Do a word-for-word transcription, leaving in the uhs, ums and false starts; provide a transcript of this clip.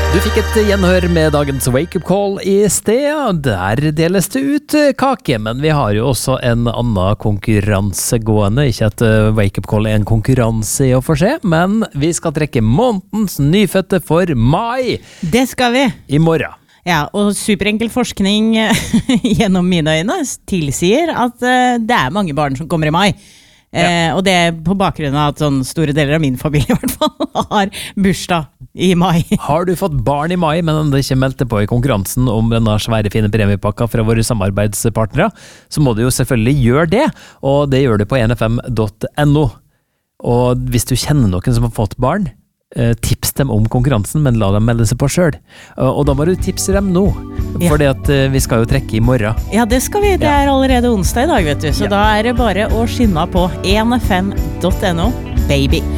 Du fikk et gjenhør med dagens wake-up call i sted. Der deles det ut kake, men vi har jo også en annen konkurranse gående. Ikke at wake-up call er en konkurranse i å få se, men vi skal trekke månedens nyfødte for mai. Det skal vi. I morgen. Ja, og superenkel forskning gjennom mine øyne tilsier at det er mange barn som kommer i mai. Ja. Eh, og det er på bakgrunn av at sånn store deler av min familie i hvert fall har bursdag i mai. Har du fått barn i mai, men enda ikke meldte på i konkurransen om denne svære fine premiepakka fra våre samarbeidspartnere, så må du jo selvfølgelig gjøre det, og det gjør du på n f m punktum n o. Og hvis du kjenner noen som har fått barn, eh, tips dem om konkurransen, men la dem melde seg på selv. Og da må du tipse dem nå, ja. Fordi at eh, vi skal jo trekke i morgen. Ja, det skal vi. Det er allerede onsdag i dag, vet du. Så ja. Da er det bare å skynde på n f m punktum n o, baby.